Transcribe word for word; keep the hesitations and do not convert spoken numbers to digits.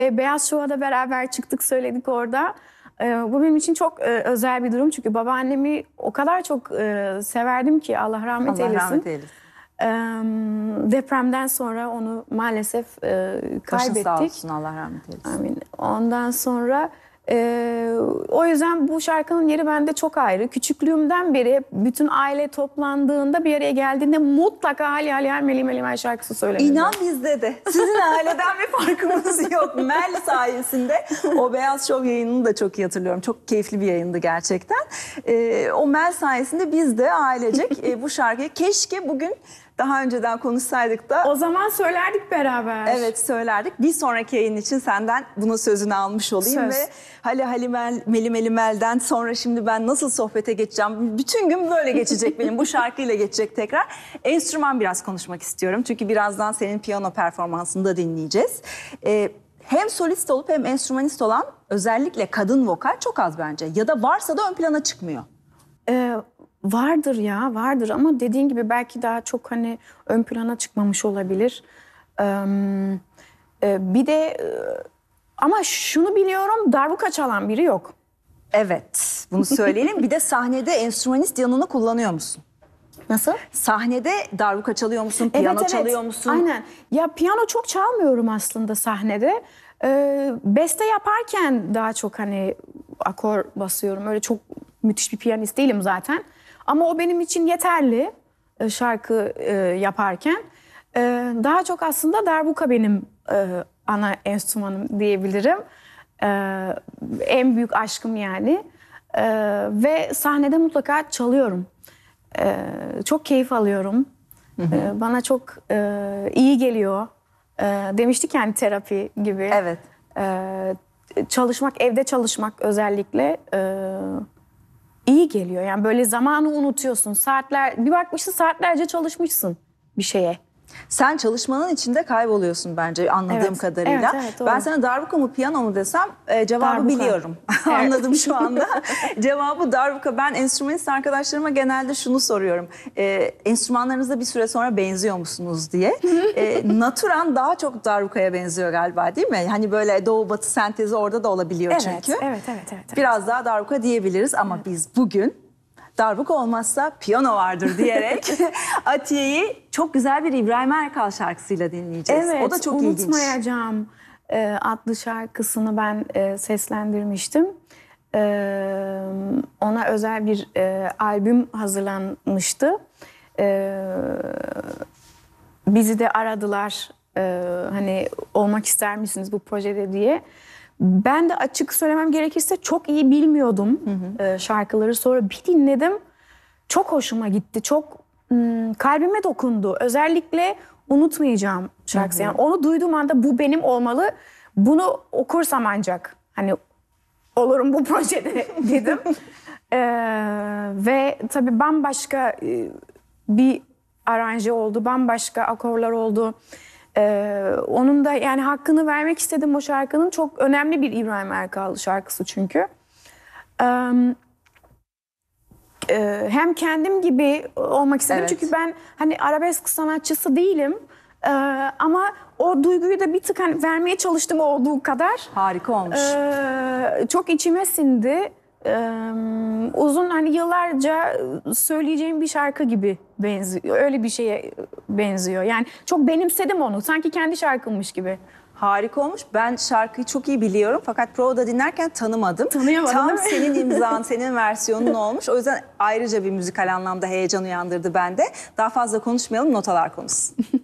Beyaz Şov'a da beraber çıktık, söyledik orada. Bu benim için çok özel bir durum çünkü babaannemi o kadar çok severdim ki Allah rahmet Allah eylesin. rahmet eylesin. Depremden sonra onu maalesef kaybettik. Başın sağ olsun, Allah rahmet eylesin. Amin. Ondan sonra e, o yüzden bu şarkının yeri bende çok ayrı. Küçüklüğümden beri bütün aile toplandığında, bir araya geldiğinde mutlaka Hali Hali Hal Meli Meli Mel şarkısı söylenir. İnan bizde de. Sizin aileden bir farkımız yok. Mel sayesinde o Beyaz Şov yayınını da çok iyi hatırlıyorum. Çok keyifli bir yayındı gerçekten. Ee, o Mel sayesinde biz de ailecek e, bu şarkıyı keşke bugün daha önceden konuşsaydık da. O zaman söylerdik beraber. Evet, söylerdik. Bir sonraki yayın için senden buna sözünü almış olayım. Söz. Ve Hali Hali Mel, Meli Meli Mel'den sonra şimdi ben nasıl sohbete geçeceğim? Bütün gün böyle geçecek benim. Bu şarkıyla geçecek tekrar. Enstrüman biraz konuşmak istiyorum. Çünkü birazdan senin piyano performansını da dinleyeceğiz. Ee, hem solist olup hem enstrümanist olan özellikle kadın vokal çok az bence. Ya da varsa da ön plana çıkmıyor. Ee, vardır ya, vardır ama dediğin gibi belki daha çok hani ön plana çıkmamış olabilir. Ee, e, bir de e, ama şunu biliyorum, darbuka çalan biri yok. Evet, bunu söyleyelim. Bir de sahnede enstrümanist yanını kullanıyor musun? Nasıl? Sahnede darbuka çalıyor musun, piyano evet, evet. çalıyor musun? Aynen. Ya piyano çok çalmıyorum aslında sahnede. Ee, beste yaparken daha çok hani akor basıyorum. Öyle çok müthiş bir piyanist değilim zaten. Ama o benim için yeterli şarkı e, yaparken. E, daha çok aslında darbuka benim e, ana enstrümanım diyebilirim. E, en büyük aşkım yani. E, ve sahnede mutlaka çalıyorum. E, çok keyif alıyorum. Hı hı. E, bana çok e, iyi geliyor. E, demiştik yani terapi gibi. Evet. E, çalışmak, evde çalışmak özellikle e, iyi geliyor. Yani böyle zamanı unutuyorsun. Saatler, bir bakmışsın saatlerce çalışmışsın bir şeye. Sen çalışmanın içinde kayboluyorsun bence anladığım Evet, kadarıyla. evet, evet, doğru. Ben sana darbuka mı piyano mu desem e, cevabı Darbuka. biliyorum. Evet. Anladım şu anda. Cevabı darbuka. Ben enstrümanist arkadaşlarıma genelde şunu soruyorum. E, enstrümanlarınızda bir süre sonra benziyor musunuz diye. e, Naturan daha çok darbukaya benziyor galiba, değil mi? Hani böyle doğu batı sentezi orada da olabiliyor Evet, çünkü. evet, evet, evet, evet. Biraz daha darbuka diyebiliriz ama evet, biz bugün darbuka olmazsa piyano vardır diyerek Atiye'yi çok güzel bir İbrahim Erkal şarkısıyla dinleyeceğiz. Evet, o da çok ilginç. Unutmayacağım e, adlı şarkısını ben e, seslendirmiştim. E, ona özel bir e, albüm hazırlanmıştı. E, bizi de aradılar, e, hani olmak ister misiniz bu projede diye. Ben de açık söylemem gerekirse çok iyi bilmiyordum hı hı. E, şarkıları. Sonra bir dinledim. Çok hoşuma gitti. Çok ım, kalbime dokundu. Özellikle unutmayacağım şarkısı. Hı hı. Yani onu duyduğum anda bu benim olmalı. Bunu okursam ancak hani olurum bu projede dedim. e, ve tabii bambaşka e, bir aranje oldu. Bambaşka akorlar oldu. Ee, onun da yani hakkını vermek istedim o şarkının. Çok önemli bir İbrahim Erkal şarkısı çünkü. Ee, e, hem kendim gibi olmak istedim. Evet. Çünkü ben hani arabesk sanatçısı değilim. Ee, ama o duyguyu da bir tık hani vermeye çalıştım olduğu kadar. Harika olmuş. Ee, çok içime sindi. Ee, uzun hani yıllarca söyleyeceğim bir şarkı gibi benziyor. Öyle bir şeye benziyor. Yani çok benimsedim onu. Sanki kendi şarkımmış gibi. Harika olmuş. Ben şarkıyı çok iyi biliyorum fakat provada dinlerken tanımadım. Tanıyamadım. Tam senin imzan, senin versiyonun olmuş. O yüzden ayrıca bir müzikal anlamda heyecan uyandırdı bende. Daha fazla konuşmayalım, notalar konuşsun.